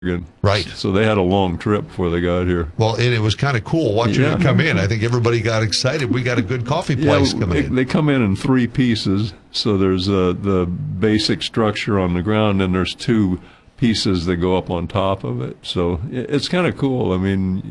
Right. So they had a long trip before they got here. Well, and it was kind of cool watching it come in. I think everybody got excited. We got a good coffee place coming in. They come in 3 pieces. So there's the basic structure on the ground, and there's 2 pieces that go up on top of it. So it's kind of cool. I mean,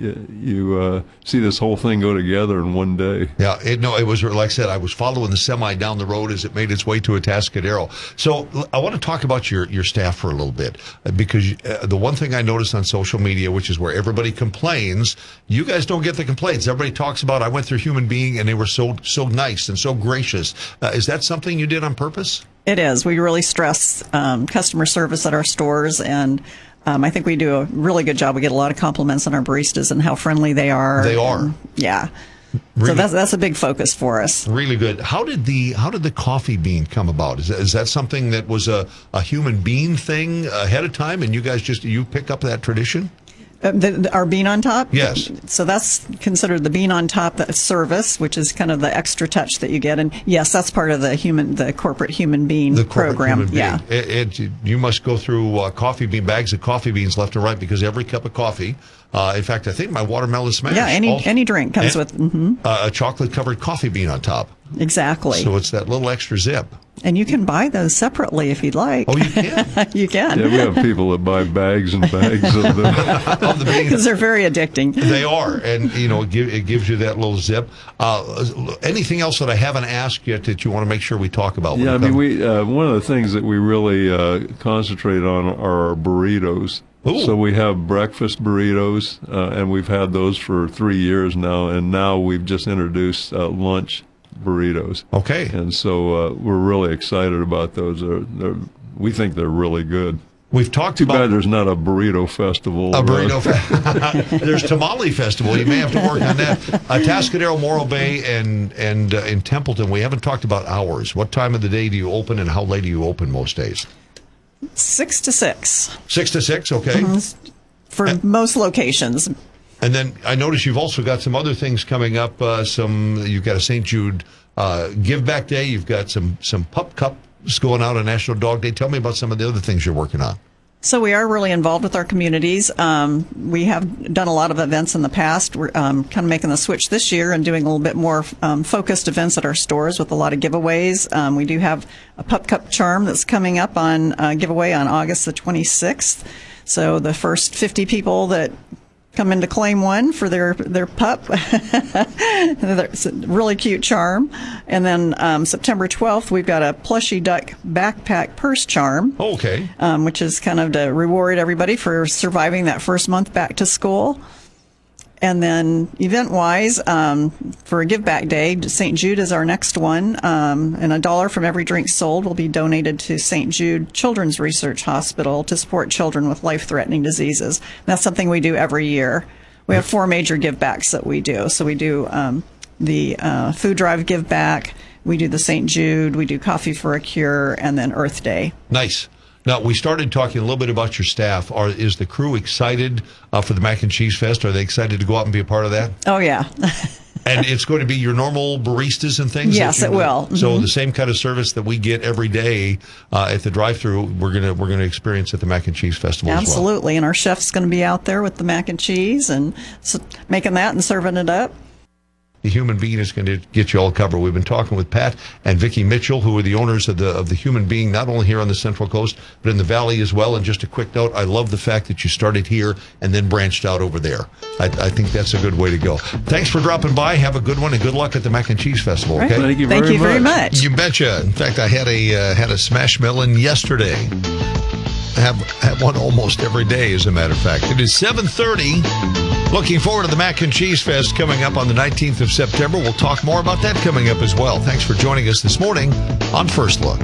you see this whole thing go together in one day. Yeah, it was, like I said, I was following the semi down the road as it made its way to Atascadero. So I want to talk about your staff for a little bit, because the one thing I noticed on social media, which is where everybody complains, you guys don't get the complaints. Everybody talks about, I went through Human Being and they were so nice and so gracious. Is that something you did on purpose? It is. We really stress customer service at our stores, and I think we do a really good job. We get a lot of compliments on our baristas and how friendly they are. They are. Yeah. Really, so that's a big focus for us. Really good. How did the coffee bean come about? Is that something that was a human bean thing ahead of time, and you guys you pick up that tradition? Our bean on top? Yes. So that's considered the bean on top service, which is kind of the extra touch that you get. And yes, that's part of the corporate human bean program. Yeah. You must go through bags of coffee beans left and right, because every cup of coffee, in fact, I think my watermelon smash. Yeah, any drink comes with a chocolate covered coffee bean on top. Exactly. So it's that little extra zip. And you can buy those separately if you'd like. Oh, you can? You can. Yeah, we have people that buy bags and bags of them. Of the beans. Because they're very addicting. They are. And, it gives you that little zip. Anything else that I haven't asked yet that you want to make sure we talk about? Yeah, one of the things that we really concentrate on are our burritos. Ooh. So we have breakfast burritos, and we've had those for 3 years now. And now we've just introduced lunch burritos. Okay. And so we're really excited about those. We think they're really good. We've talked Too about... bad there's not a burrito festival. A burrito festival. There's Tamale Festival. You may have to work on that. Atascadero, Morro Bay, and in Templeton, we haven't talked about hours. What time of the day do you open, and how late do you open most days? 6 to 6. 6 to 6, okay. For most locations. And then I notice you've also got some other things coming up. You've got a St. Jude Give Back Day. You've got some Pup Cups going out on National Dog Day. Tell me about some of the other things you're working on. So we are really involved with our communities. We have done a lot of events in the past. We're kind of making the switch this year and doing a little bit more focused events at our stores with a lot of giveaways. We do have a Pup Cup charm that's coming up on giveaway on August the 26th. So the first 50 people that come in to claim one for their pup. It's a really cute charm. And then September 12th, we've got a Plushy Duck backpack purse charm. Okay. Which is kind of to reward everybody for surviving that first month back to school. And then event-wise, for a Give Back Day, St. Jude is our next one. And $1 from every drink sold will be donated to St. Jude Children's Research Hospital to support children with life-threatening diseases. That's something we do every year. We have 4 major give-backs that we do. So we do the food drive give-back, we do the St. Jude, we do Coffee for a Cure, and then Earth Day. Nice. Now, we started talking a little bit about your staff. Is the crew excited for the Mac and Cheese Fest? Are they excited to go out and be a part of that? Oh, yeah. And it's going to be your normal baristas and things? Yes, it will. So the same kind of service that we get every day at the drive-thru, we're gonna experience at the Mac and Cheese Festival as well. Absolutely. And our chef's going to be out there with the mac and cheese and making that and serving it up. The Human Being is going to get you all covered. We've been talking with Pat and Vicki Mitchell, who are the owners of the Human Being, not only here on the Central Coast, but in the Valley as well. And just a quick note, I love the fact that you started here and then branched out over there. I think that's a good way to go. Thanks for dropping by. Have a good one, and good luck at the Mac and Cheese Festival. Okay? Thank you very much. You betcha. In fact, I had a smash melon yesterday. I have one almost every day, as a matter of fact. It is 7:30. Looking forward to the Mac and Cheese Fest coming up on the 19th of September. We'll talk more about that coming up as well. Thanks for joining us this morning on First Look.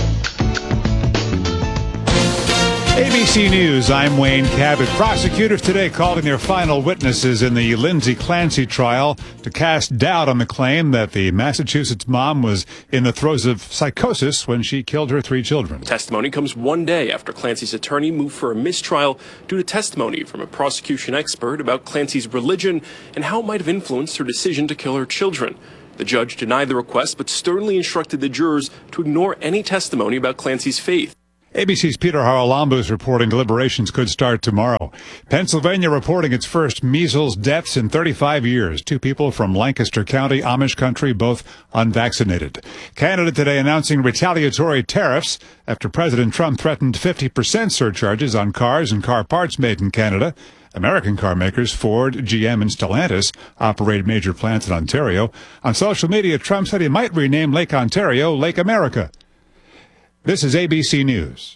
ABC News, I'm Wayne Cabot. Prosecutors today calling their final witnesses in the Lindsay Clancy trial to cast doubt on the claim that the Massachusetts mom was in the throes of psychosis when she killed her 3 children. Testimony comes one day after Clancy's attorney moved for a mistrial due to testimony from a prosecution expert about Clancy's religion and how it might have influenced her decision to kill her children. The judge denied the request but sternly instructed the jurors to ignore any testimony about Clancy's faith. ABC's Peter Haralambou is reporting deliberations could start tomorrow. Pennsylvania reporting its first measles deaths in 35 years. 2 people from Lancaster County, Amish country, both unvaccinated. Canada today announcing retaliatory tariffs after President Trump threatened 50% surcharges on cars and car parts made in Canada. American car makers Ford, GM, and Stellantis operate major plants in Ontario. On social media, Trump said he might rename Lake Ontario Lake America. This is ABC News.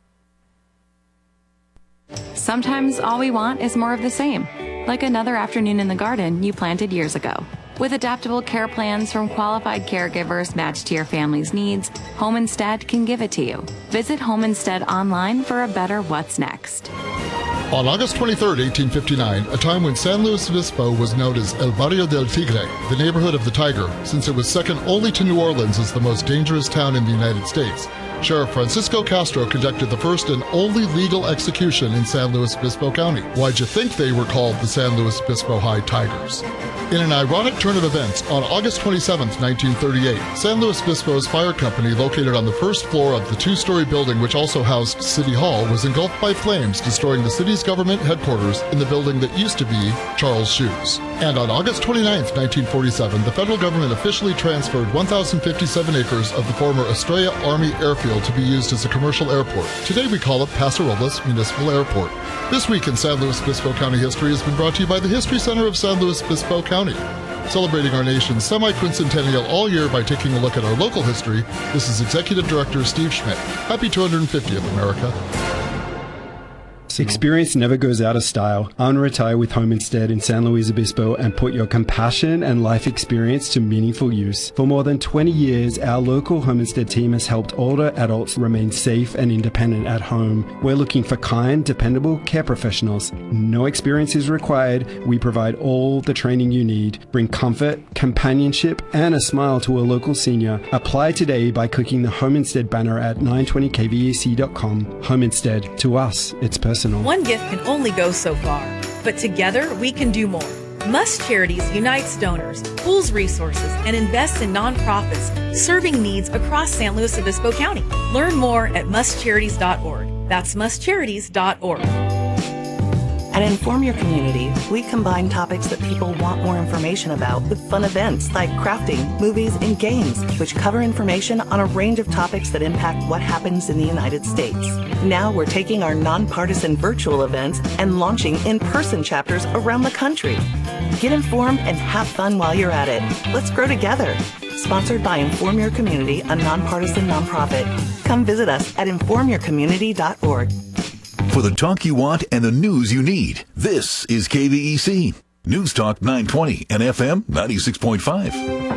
Sometimes all we want is more of the same, like another afternoon in the garden you planted years ago. With adaptable care plans from qualified caregivers matched to your family's needs, Home Instead can give it to you. Visit Home Instead online for a better what's next. On August 23, 1859, a time when San Luis Obispo was known as El Barrio del Tigre, the neighborhood of the tiger, since it was second only to New Orleans as the most dangerous town in the United States, Sheriff Francisco Castro conducted the first and only legal execution in San Luis Obispo County. Why'd you think they were called the San Luis Obispo High Tigers? In an ironic turn of events, on August 27, 1938, San Luis Obispo's fire company, located on the first floor of the two-story building which also housed City Hall, was engulfed by flames, destroying the city's government headquarters in the building that used to be Charles Shoes. And on August 29, 1947, the federal government officially transferred 1,057 acres of the former Estrella Army Airfield to be used as a commercial airport. Today we call it Paso Robles Municipal Airport. This week in San Luis Obispo County history has been brought to you by the History Center of San Luis Obispo County. Celebrating our nation's semi-quincentennial all year by taking a look at our local history, this is Executive Director Steve Schmidt. Happy 250th, America. Experience never goes out of style. Unretire with Home Instead in San Luis Obispo and put your compassion and life experience to meaningful use. For more than 20 years, our local Home Instead team has helped older adults remain safe and independent at home. We're looking for kind, dependable care professionals. No experience is required. We provide all the training you need. Bring comfort, companionship, and a smile to a local senior. Apply today by clicking the Home Instead banner at 920kvec.com. Home Instead. To us, it's personal. One gift can only go so far, but together we can do more. Must Charities unites donors, pools resources, and invests in nonprofits serving needs across San Luis Obispo County. Learn more at mustcharities.org. That's mustcharities.org. At Inform Your Community, we combine topics that people want more information about with fun events like crafting, movies, and games, which cover information on a range of topics that impact what happens in the United States. Now we're taking our nonpartisan virtual events and launching in-person chapters around the country. Get informed and have fun while you're at it. Let's grow together. Sponsored by Inform Your Community, a nonpartisan nonprofit. Come visit us at informyourcommunity.org. For the talk you want and the news you need, this is KVEC. News Talk 920 and FM 96.5.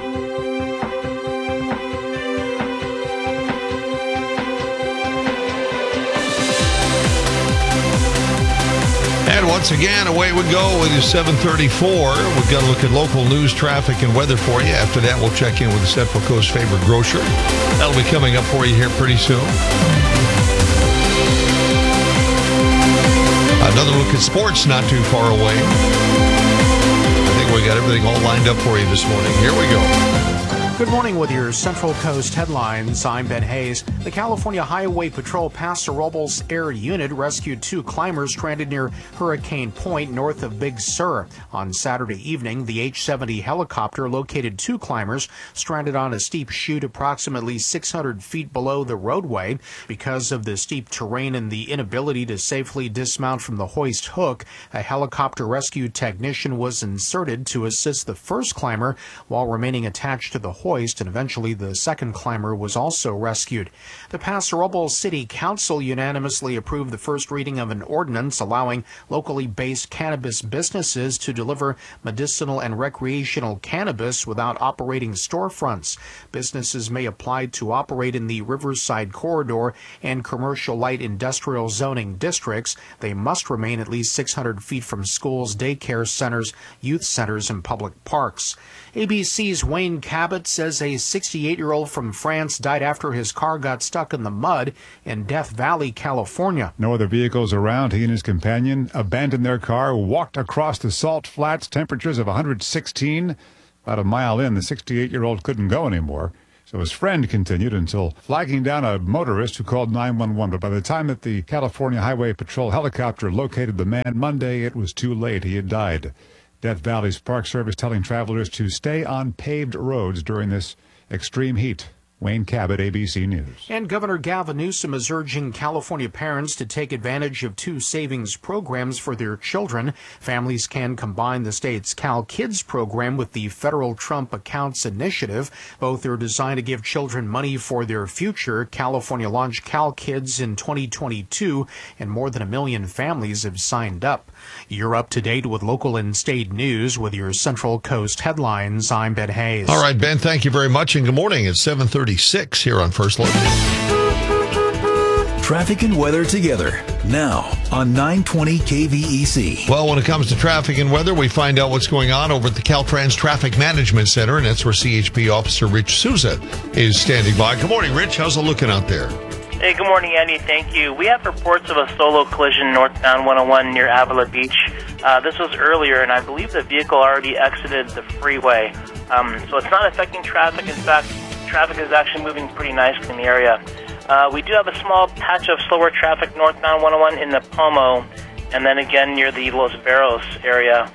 And once again, away we go with your 734. We've got to look at local news, traffic, and weather for you. After that, we'll check in with the Central Coast favorite grocer. That'll be coming up for you here pretty soon. Another look at sports not too far away. I think we got everything all lined up for you this morning. Here we go. Good morning with your Central Coast headlines. I'm Ben Hayes. The California Highway Patrol Paso Robles Air Unit rescued 2 climbers stranded near Hurricane Point north of Big Sur. On Saturday evening, the H-70 helicopter located 2 climbers stranded on a steep chute approximately 600 feet below the roadway. Because of the steep terrain and the inability to safely dismount from the hoist hook, a helicopter rescue technician was inserted to assist the first climber while remaining attached to the hoist, and eventually the second climber was also rescued. The Paso Robles City Council unanimously approved the first reading of an ordinance allowing locally based cannabis businesses to deliver medicinal and recreational cannabis without operating storefronts. Businesses may apply to operate in the Riverside Corridor and commercial light industrial zoning districts. They must remain at least 600 feet from schools, daycare centers, youth centers, and public parks. ABC's Wayne Cabot says a 68-year-old from France died after his car got stuck in the mud in Death Valley, California. No other vehicles around. He and his companion abandoned their car, walked across the salt flats, temperatures of 116. About a mile in, the 68-year-old couldn't go anymore. So his friend continued until flagging down a motorist who called 911. But by the time that the California Highway Patrol helicopter located the man Monday, it was too late. He had died. Death Valley's Park Service telling travelers to stay on paved roads during this extreme heat. Wayne Cabot, ABC News. And Governor Gavin Newsom is urging California parents to take advantage of 2 savings programs for their children. Families can combine the state's Cal Kids program with the federal Trump Accounts Initiative. Both are designed to give children money for their future. California launched Cal Kids in 2022, and more than 1 million families have signed up. You're up to date with local and state news with your Central Coast headlines. I'm Ben Hayes. All right, Ben, thank you very much, and good morning. It's 7:36 here on First Look. Traffic and weather together now on 920 KVEC. Well, when it comes to traffic and weather, we find out what's going on over at the Caltrans Traffic Management Center, and that's where CHP Officer Rich Souza is standing by. Good morning, Rich. How's it looking out there? Hey, good morning, Andy. Thank you. We have reports of a solo collision northbound 101 near Avila Beach. This was earlier, and I believe the vehicle already exited the freeway. So it's not affecting traffic. In fact, traffic is actually moving pretty nicely in the area. We do have a small patch of slower traffic northbound 101 in the Pomo, and then again near the Los Barros area.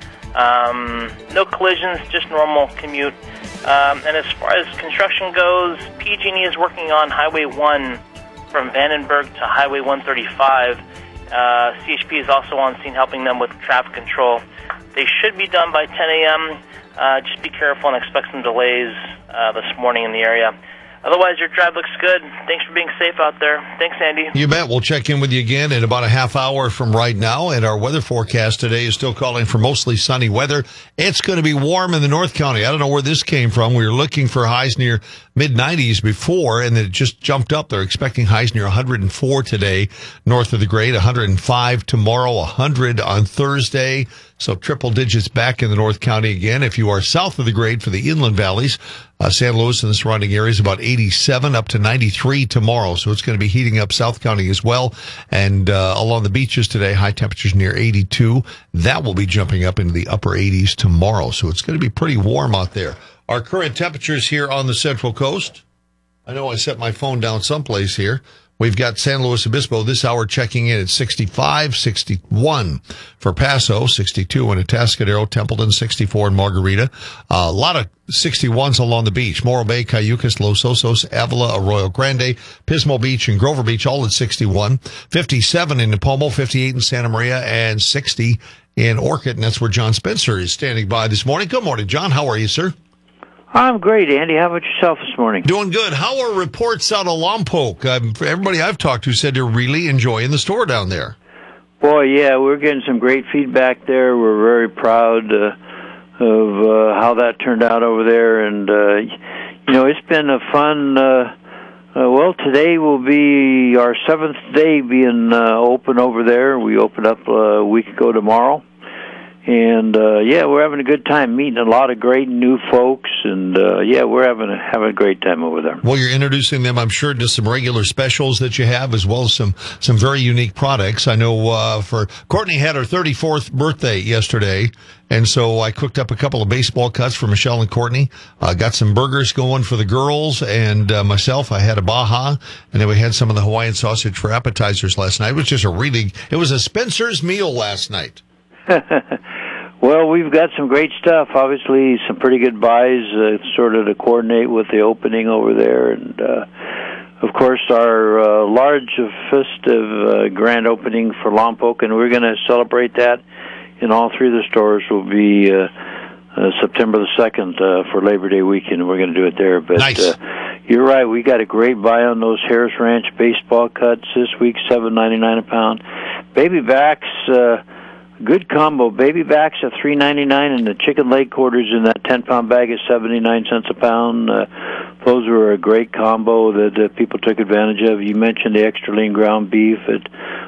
No collisions, just normal commute. And as far as construction goes, PG&E is working on Highway 1 from Vandenberg to Highway 135. CHP is also on scene helping them with traffic control. They should be done by 10 a.m. Just be careful and expect some delays this morning in the area. Otherwise, your drive looks good. Thanks for being safe out there. Thanks, Andy. You bet. We'll check in with you again in about a half hour from right now. And our weather forecast today is still calling for mostly sunny weather. It's going to be warm in the North County. I don't know where this came from. We were looking for highs near mid-90s before, and then it just jumped up. They're expecting highs near 104 today, north of the grade, 105 tomorrow, 100 on Thursday. So triple digits back in the North County again. If you are south of the grade for the inland valleys, San Luis and the surrounding areas, about 87 up to 93 tomorrow. So it's going to be heating up South County as well. And along the beaches today, high temperatures near 82. That will be jumping up into the upper 80s tomorrow. So it's going to be pretty warm out there. Our current temperatures here on the Central Coast. I know I set my phone down someplace here. We've got San Luis Obispo this hour checking in at 65, 61 for Paso, 62 in Atascadero, Templeton, 64 in Margarita. A lot of 61s along the beach. Morro Bay, Cayucas, Los Osos, Avila, Arroyo Grande, Pismo Beach, and Grover Beach, all at 61. 57 in Napomo, 58 in Santa Maria, and 60 in Orchid. And that's where John Spencer is standing by this morning. Good morning, John. How are you, sir? I'm great, Andy. How about yourself this morning? Doing good. How are reports out of Lompoc? Everybody I've talked to said they're really enjoying the store down there. Boy, yeah, we're getting some great feedback there. We're very proud of how that turned out over there. And, it's been a fun, well, today will be our 7th day being open over there. We opened up a week ago tomorrow. And, we're having a good time meeting a lot of great new folks. And, we're having a great time over there. Well, you're introducing them, I'm sure, to some regular specials that you have, as well as some very unique products. I know for Courtney had her 34th birthday yesterday. And so I cooked up a couple of baseball cuts for Michelle and Courtney. Got some burgers going for the girls, and myself, I had a Baja, and then we had some of the Hawaiian sausage for appetizers last night. It was just it was a Spencer's meal last night. Well, we've got some great stuff. Obviously, some pretty good buys, sort of to coordinate with the opening over there. And, of course, our large festive grand opening for Lompoc, and we're going to celebrate that in all 3 of the stores. Will be September the 2nd for Labor Day weekend. We're going to do it there. But nice. You're right. We got a great buy on those Harris Ranch baseball cuts this week, $7.99 a pound. Baby backs. Good combo. Baby backs at $3.99, and the chicken leg quarters in that 10-pound bag is 79 cents a pound. Those were a great combo that people took advantage of. You mentioned the extra lean ground beef at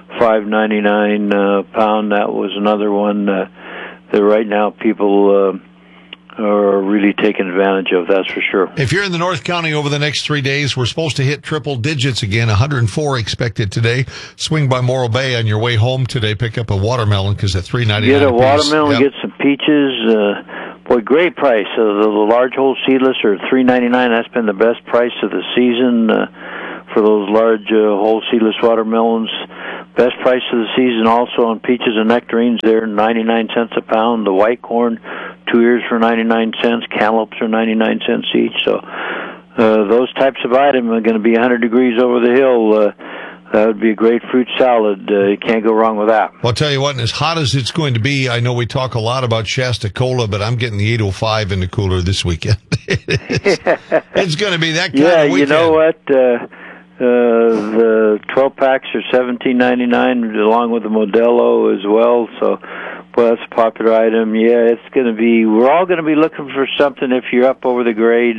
$5.99 a pound. That was another one that right now people are really taking advantage of, that's for sure. If you're in the North County over the next 3 days, we're supposed to hit triple digits again, 104 expected today. Swing by Morro Bay on your way home today. Pick up a watermelon because at $3.99 get a watermelon, get some peaches. Boy, great price. The large whole seedless are $3.99. That's been the best price of the season for those large whole seedless watermelons. Best price of the season also on peaches and nectarines. They're 99 cents a pound. The white corn, 2 ears for 99 cents. Cantaloupes are 99 cents each. So those types of items are going to be 100 degrees over the hill. That would be a great fruit salad. You can't go wrong with that. Well, I'll tell you what, and as hot as it's going to be, I know we talk a lot about Shasta Cola, but I'm getting the 805 in the cooler this weekend. It's going to be that kind of weekend. You know what? The 12 packs are $17.99 along with the Modelo as well. So, well, that's a popular item. Yeah, it's going to be. We're all going to be looking for something if you're up over the grade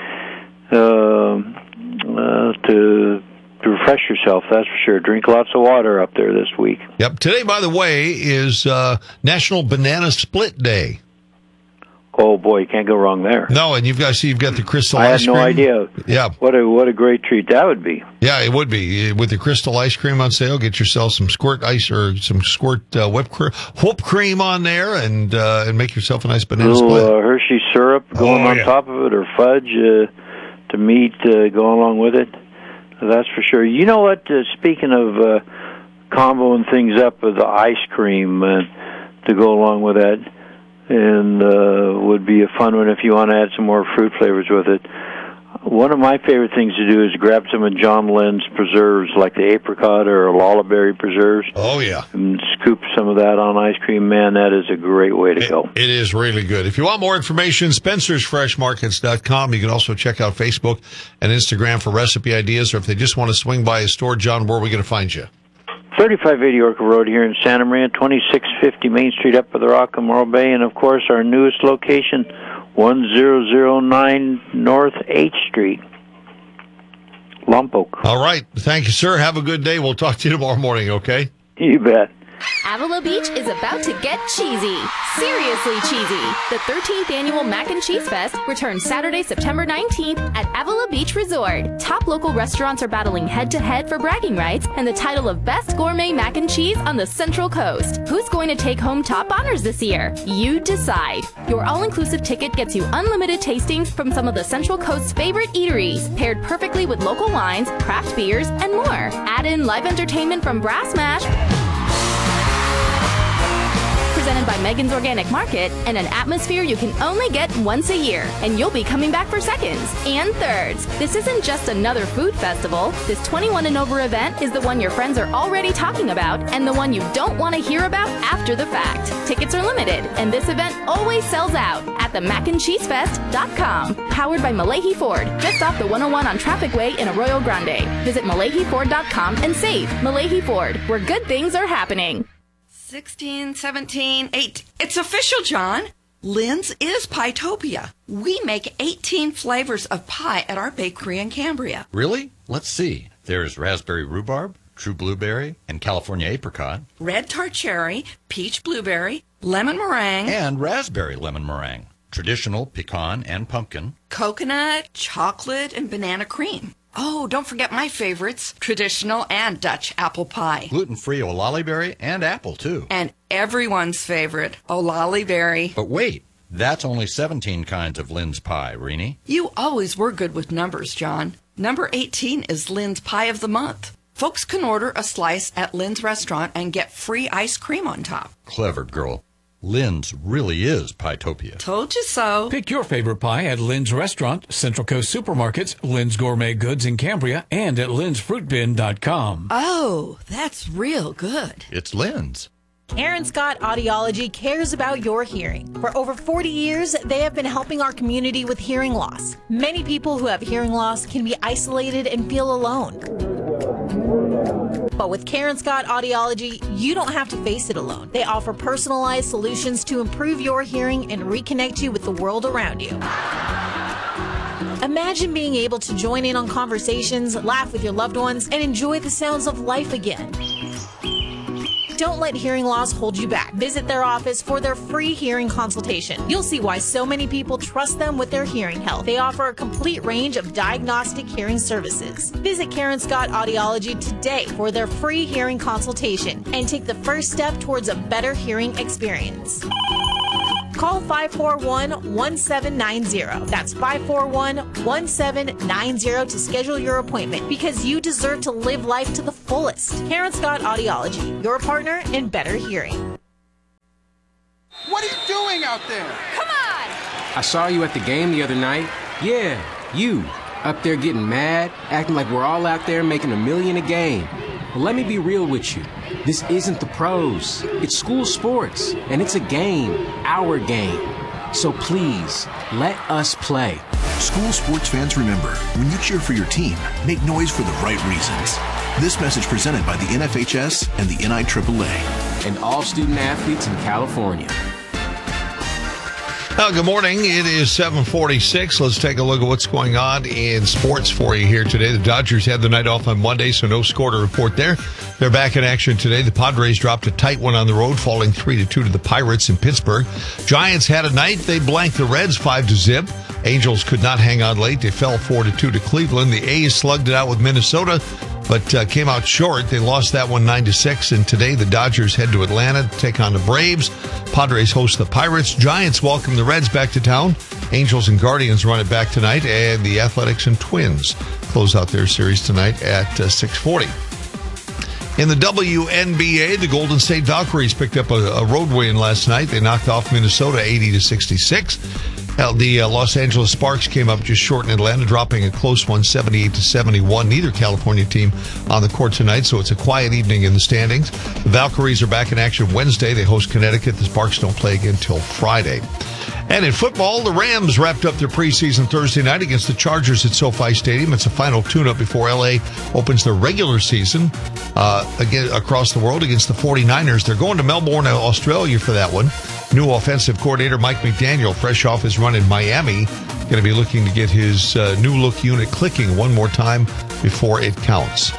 to refresh yourself. That's for sure. Drink lots of water up there this week. Yep. Today, by the way, is National Banana Split Day. Oh boy, you can't go wrong there. No, and you've got the crystal ice cream. I had no idea. Yeah. What a great treat that would be. Yeah, it would be. With the crystal ice cream on sale, get yourself some squirt ice or some squirt whipped cream on there and make yourself a nice banana split. Hershey syrup going on top of it, or fudge to meet go along with it. That's for sure. You know what? Speaking of comboing things up with the ice cream to go along with that, and would be a fun one if you want to add some more fruit flavors with it. One of my favorite things to do is grab some of John Lynn's preserves, like the apricot or lolliberry preserves. Oh, yeah. And scoop some of that on ice cream. Man, that is a great way to go. It is really good. If you want more information, spencersfreshmarkets.com. You can also check out Facebook and Instagram for recipe ideas, or if they just want to swing by a store. John, where are we going to find you? 3580 Orca Road here in Santa Maria, 2650 Main Street up by the Rock of Morro Bay, and, of course, our newest location, 1009 North H Street, Lompoc. All right. Thank you, sir. Have a good day. We'll talk to you tomorrow morning, okay? You bet. Avila Beach is about to get cheesy. Seriously cheesy. The 13th annual Mac and Cheese Fest returns Saturday, September 19th at Avila Beach Resort. Top local restaurants are battling head-to-head for bragging rights and the title of Best Gourmet Mac and Cheese on the Central Coast. Who's going to take home top honors this year? You decide. Your all-inclusive ticket gets you unlimited tastings from some of the Central Coast's favorite eateries, paired perfectly with local wines, craft beers, and more. Add in live entertainment from Brass Mash, presented by Megan's Organic Market, and an atmosphere you can only get once a year, and you'll be coming back for seconds and thirds. This isn't just another food festival. This 21 and over event is the one your friends are already talking about, and the one you don't want to hear about after the fact. Tickets are limited, and this event always sells out at themacandcheesefest.com. Powered by Malahi Ford, just off the 101 on Traffic Way in Arroyo Grande. Visit MalahiFord.com and save. Malahi Ford, where good things are happening. 16, 17, 8. It's official, John. Lynn's is Pietopia. We make 18 flavors of pie at our bakery in Cambria. Really? Let's see. There's raspberry rhubarb, true blueberry, and California apricot. Red tart cherry, peach blueberry, lemon meringue. And raspberry lemon meringue. Traditional pecan and pumpkin. Coconut, chocolate, and banana cream. Oh, don't forget my favorites, traditional and Dutch apple pie. Gluten-free olaliberry and apple, too. And everyone's favorite, olaliberry. But wait, that's only 17 kinds of Lynn's pie, Rini. You always were good with numbers, John. Number 18 is Lynn's Pie of the Month. Folks can order a slice at Lynn's restaurant and get free ice cream on top. Clever girl. Lynn's really is Pietopia. Told you so. Pick your favorite pie at Lynn's Restaurant, Central Coast Supermarkets, Lynn's Gourmet Goods in Cambria, and at lynn'sfruitbin.com. Oh, that's real good. It's Lynn's. Karen Scott Audiology cares about your hearing. For over 40 years, they have been helping our community with hearing loss. Many people who have hearing loss can be isolated and feel alone. But with Karen Scott Audiology, you don't have to face it alone. They offer personalized solutions to improve your hearing and reconnect you with the world around you. Imagine being able to join in on conversations, laugh with your loved ones, and enjoy the sounds of life again. Don't let hearing loss hold you back. Visit their office for their free hearing consultation. You'll see why so many people trust them with their hearing health. They offer a complete range of diagnostic hearing services. Visit Karen Scott Audiology today for their free hearing consultation and take the first step towards a better hearing experience. Call 541-1790. That's 541-1790 to schedule your appointment, because you deserve to live life to the fullest. Karen Scott Audiology, your partner in better hearing. What are you doing out there? Come on! I saw you at the game the other night. Yeah, you. Up there getting mad, acting like we're all out there making $1 million a game. Well, let me be real with you. This isn't the pros. It's school sports, and it's a game, our game. So please, let us play. School sports fans, remember, when you cheer for your team, make noise for the right reasons. This message presented by the NFHS and the NIAAA. And all student athletes in California. Well, good morning. It is 7:46. Let's take a look at what's going on in sports for you here today. The Dodgers had the night off on Monday, so no score to report there. They're back in action today. The Padres dropped a tight one on the road, falling 3-2 to the Pirates in Pittsburgh. Giants had a night. They blanked the Reds 5-0. Angels could not hang on late. They fell 4-2 to Cleveland. The A's slugged it out with Minnesota, but came out short. They lost that one 9-6. And today the Dodgers head to Atlanta to take on the Braves. Padres host the Pirates. Giants welcome the Reds back to town. Angels and Guardians run it back tonight. And the Athletics and Twins close out their series tonight at 6:40. In the WNBA, the Golden State Valkyries picked up a road win last night. They knocked off Minnesota 80-66. The Los Angeles Sparks came up just short in Atlanta, dropping a close one, 78-71. Neither California team on the court tonight, so it's a quiet evening in the standings. The Valkyries are back in action Wednesday. They host Connecticut. The Sparks don't play again until Friday. And in football, the Rams wrapped up their preseason Thursday night against the Chargers at SoFi Stadium. It's a final tune-up before L.A. opens their regular season again across the world against the 49ers. They're going to Melbourne, Australia for that one. New offensive coordinator Mike McDaniel, fresh off his run in Miami, going to be looking to get his new look unit clicking one more time before it counts.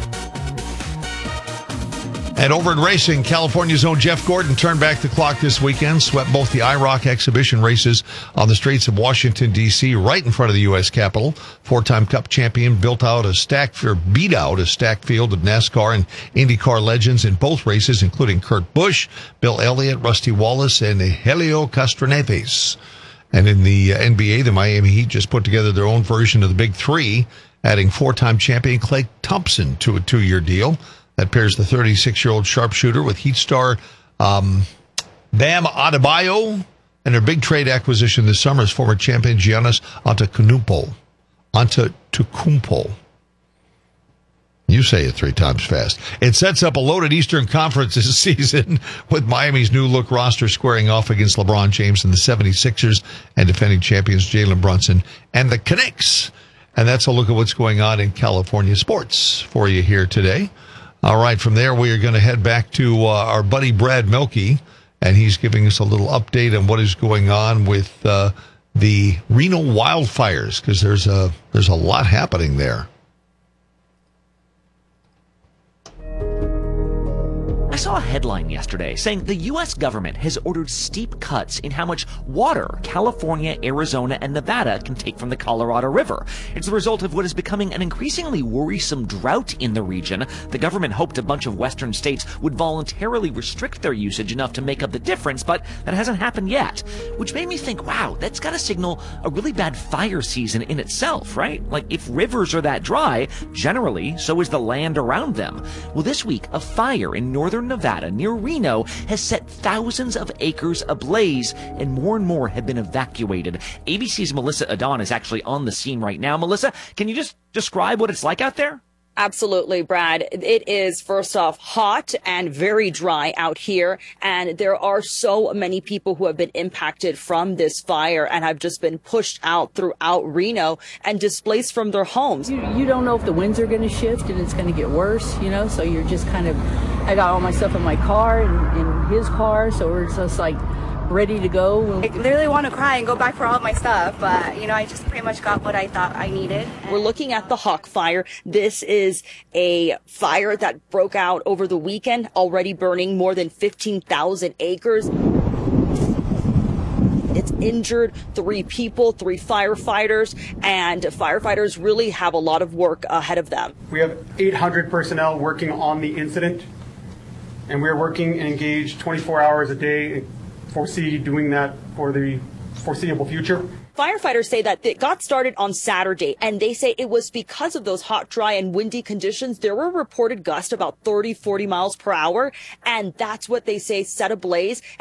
And over in racing, California's own Jeff Gordon turned back the clock this weekend, swept both the IROC exhibition races on the streets of Washington, D.C., right in front of the U.S. Capitol. Four-time Cup champion beat out a stacked field of NASCAR and IndyCar legends in both races, including Kurt Busch, Bill Elliott, Rusty Wallace, and Helio Castroneves. And in the NBA, the Miami Heat just put together their own version of the Big Three, adding four-time champion Klay Thompson to a 2-year deal. That pairs the 36-year-old sharpshooter with Heat star Bam Adebayo, and their big trade acquisition this summer is former champion Giannis Antetokounmpo. You say it 3 times fast. It sets up a loaded Eastern Conference this season with Miami's new look roster squaring off against LeBron James and the 76ers and defending champions Jalen Brunson and the Knicks. And that's a look at what's going on in California sports for you here today. All right, from there, we are going to head back to our buddy Brad Mielke, and he's giving us a little update on what is going on with the Reno wildfires, because there's a lot happening there. I saw a headline yesterday saying the U.S. government has ordered steep cuts in how much water California, Arizona, and Nevada can take from the Colorado River. It's the result of what is becoming an increasingly worrisome drought in the region. The government hoped a bunch of western states would voluntarily restrict their usage enough to make up the difference, but that hasn't happened yet, which made me think, wow, that's got to signal a really bad fire season in itself, right? Like, if rivers are that dry, generally, so is the land around them. Well, this week, a fire in northern Nevada near Reno has set thousands of acres ablaze, and more have been evacuated. ABC's Melissa Adon is actually on the scene right now. Melissa, can you just describe what it's like out there? Absolutely, Brad. It is, first off, hot and very dry out here. And there are so many people who have been impacted from this fire and have just been pushed out throughout Reno and displaced from their homes. You don't know if the winds are going to shift and it's going to get worse, so you're just kind of, I got all my stuff in my car and in his car. So we're just like ready to go. I literally want to cry and go back for all of my stuff, but I just pretty much got what I thought I needed. We're looking at the Hawk Fire. This is a fire that broke out over the weekend, already burning more than 15,000 acres. It's injured 3 people, 3 firefighters, and firefighters really have a lot of work ahead of them. We have 800 personnel working on the incident, and we're working and engaged 24 hours a day, foresee doing that for the foreseeable future. Firefighters say that it got started on Saturday, and they say it was because of those hot, dry, and windy conditions. There were reported gusts about 30, 40 miles per hour, and that's what they say set ablaze.